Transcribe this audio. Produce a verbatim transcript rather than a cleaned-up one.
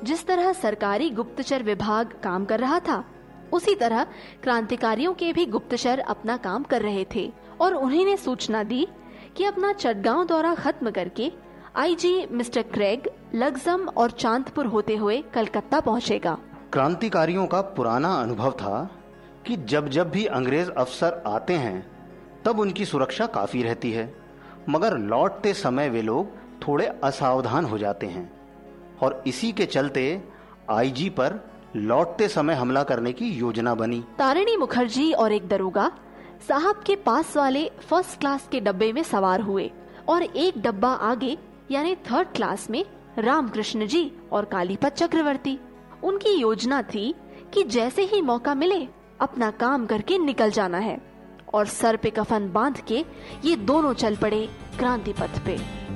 जिस तरह सरकारी गुप्तचर विभाग काम कर रहा था, उसी तरह क्रांतिकारियों के भी गुप्तचर अपना काम कर रहे थे और उन्हीं ने सूचना दी कि अपना चटगांव दौरा खत्म करके आईजी मिस्टर क्रेग लग्जम और चांदपुर होते हुए कलकत्ता पहुंचेगा। क्रांतिकारियों का पुराना अनुभव था कि जब जब भी अंग्रेज अफसर आते हैं तब उनकी सुरक्षा काफी रहती है, मगर लौटते समय वे लोग थोड़े असावधान हो जाते हैं और इसी के चलते आईजी पर लौटते समय हमला करने की योजना बनी। तारिणी मुखर्जी और एक दरोगा साहब के पास वाले फर्स्ट क्लास के डब्बे में सवार हुए और एक डब्बा आगे यानी थर्ड क्लास में रामकृष्ण जी और कालीपत चक्रवर्ती। उनकी योजना थी कि जैसे ही मौका मिले अपना काम करके निकल जाना है और सर पे कफन बांध के ये दोनों चल पड़े क्रांति पथ पे।